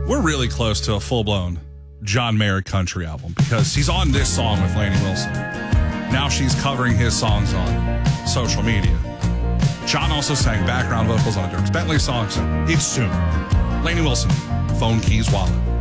We're really close to a full-blown John Mayer country album because he's on this song with Lainey Wilson. Now she's covering his songs on social media. John also sang background vocals on a Dierks Bentley song, so it's soon. Lainey Wilson, Phone Keys Wallet.